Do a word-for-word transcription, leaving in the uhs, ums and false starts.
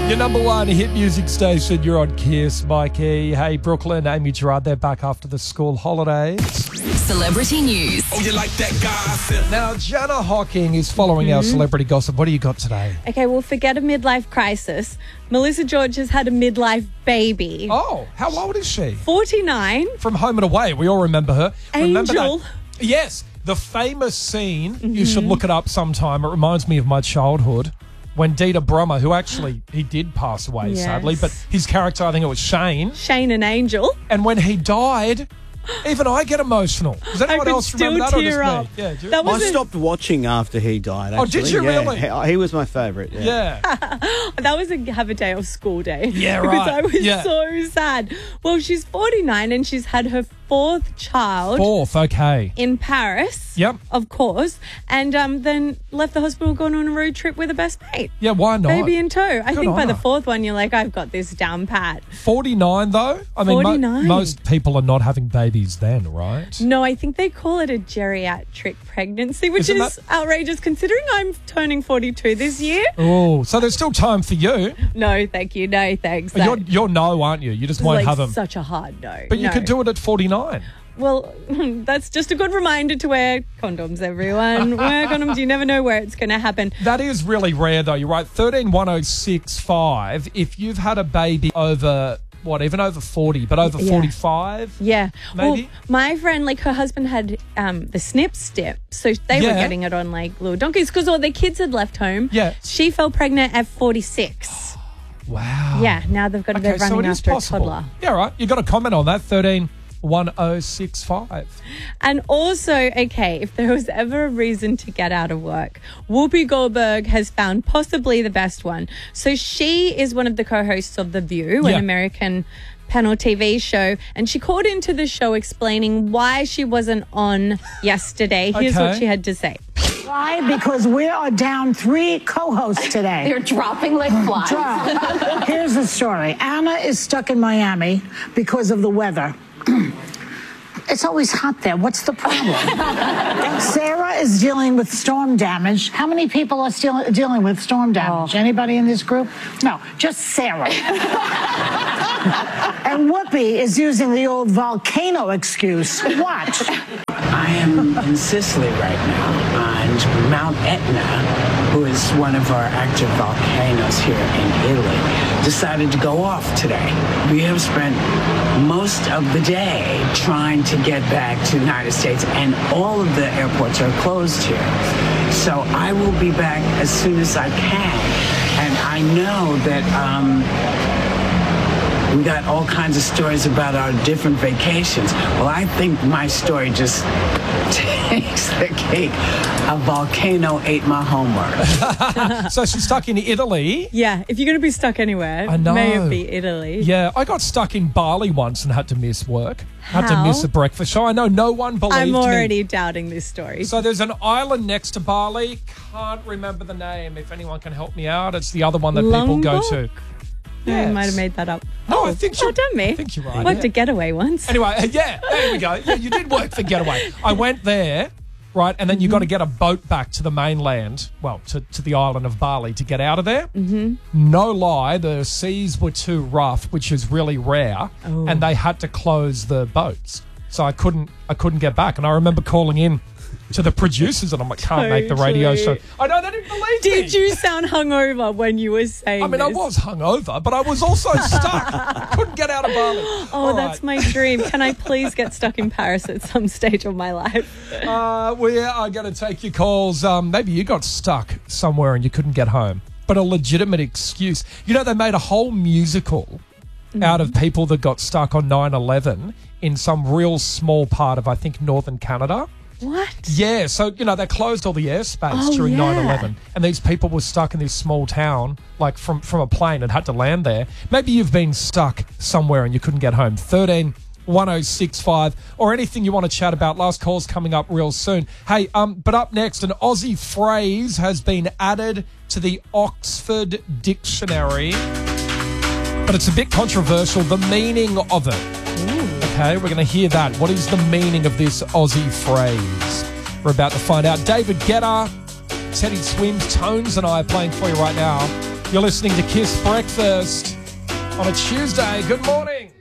Your number one hit music station. You're on Kiss, Mikey. Hey, Brooklyn, Amy Gerard. They're back after the school holidays. Celebrity news. Oh, you like that gossip? Now, Jana Hocking is following mm-hmm. our celebrity gossip. What do you got today? Okay, well, forget a midlife crisis. Melissa George has had a midlife baby. Oh, how old is she? forty-nine. From Home and Away. We all remember her. Angel. Remember that? Yes, the famous scene. Mm-hmm. You should look it up sometime. It reminds me of my childhood. When Dieter Brummer, who actually, he did pass away, yes. sadly, but his character, I think it was Shane. Shane and Angel. And when he died, even I get emotional. Does anyone I else could remember still that or tear just up. me? Yeah, do you? That was I a- stopped watching after he died, actually. Oh, did you yeah. really? He, he was my favourite, yeah. Yeah. That was a have a day of school day. Yeah, Because right. I was Yeah. so sad. Well, she's forty-nine and she's had her fourth child. Fourth, okay. In Paris. Yep. Of course. And um, then left the hospital, gone on a road trip with a best mate. Yeah, why not? Baby in tow. I Good think by on the her. fourth one, you're like, I've got this down pat. forty-nine, though? I mean, mo- forty-nine. most people are not having babies then, right? No, I think they call it a geriatric pregnancy, which Isn't is that- outrageous considering I'm turning forty-two this year. Oh, so there's still time for you. No, thank you. No, thanks. You're, That you're no, aren't you? You just is won't like have them. such a hard no. But you No. could do it at forty-nine. Well, that's just a good reminder to wear condoms, everyone. Wear condoms. You never know where it's going to happen. That is really rare, though. You're right. thirteen one oh six five. If you've had a baby over, what, even over forty, but over Yeah. forty-five? Yeah. Maybe? Well, my friend, like her husband had um, the snip stip. So they were Yeah. getting it on like little donkeys because all their kids had left home. Yeah. She fell pregnant at forty-six. Wow. Yeah. Now they've got they're Okay, so running it is after possible. a toddler. Yeah, right. You got a comment on that, thirteen one oh six five. And also, okay, if there was ever a reason to get out of work, Whoopi Goldberg has found possibly the best one. So she is one of the co-hosts of The View, Yeah. an American panel T V show, and she called into the show explaining why she wasn't on yesterday. Here's Okay. what she had to say. Why? Because we are down three co-hosts today. They're dropping like flies. Drop. Here's the story. Anna is stuck in Miami because of the weather. It's always hot there. What's the problem? Sarah is dealing with storm damage. How many people are still dealing with storm damage? Anybody in this group? No, just Sarah. And Whoopi is using the old volcano excuse. Watch. I am in Sicily right now, and Mount Etna, who is one of our active volcanoes here in Italy, decided to go off today. We have spent most of the day trying to get back to the United States, and all of the airports are closed here. So I will be back as soon as I can, and I know that um, we got all kinds of stories about our different vacations. Well, I think my story just takes the cake. A volcano ate my homework. So she's stuck in Italy. Yeah, if you're going to be stuck anywhere, I know. may it be Italy. Yeah, I got stuck in Bali once and had to miss work. Had to How? miss a breakfast show. I know no one believed I'm me. already doubting this story. So there's an island next to Bali. Can't remember the name. If anyone can help me out, it's the other one that people go Lombok? to. Yeah, I Yes. might have made that up. No, I think Oh, you're- don't me. I think you're right, Worked yeah. a getaway once. Anyway, yeah, there we go. Yeah, you did work for Getaway. I went there, right, and then you got to get a boat back to the mainland, well, to, to the island of Bali to get out of there. Mm-hmm. No lie, the seas were too rough, which is really rare, Oh. and they had to close the boats. So I couldn't, I couldn't get back. And I remember calling in to the producers, and I'm like, can't make the radio show. Totally. I know, they didn't believe me. Did you sound hungover when you were saying I mean, I this? was hungover, but I was also stuck. Couldn't get out of Bali. Oh, All that's right. my dream. Can I please get stuck in Paris at some stage of my life? Uh, we are going to take your calls. Um, maybe you got stuck somewhere and you couldn't get home, but a legitimate excuse. You know, they made a whole musical out of people that got stuck on nine eleven in some real small part of, I think, northern Canada. What? Yeah, so, you know, they closed all the airspace Oh, during yeah. nine eleven, and these people were stuck in this small town, like from, from a plane, and had to land there. Maybe you've been stuck somewhere and you couldn't get home. thirteen one oh six five, or anything you want to chat about. Last call's coming up real soon. Hey, um, but up next, an Aussie phrase has been added to the Oxford Dictionary, but it's a bit controversial, the meaning of it. Okay, we're going to hear that. What is the meaning of this Aussie phrase? We're about to find out. David Guetta, Teddy Swims, Tones and I are playing for you right now You're listening to Kiss Breakfast on a Tuesday. Good morning.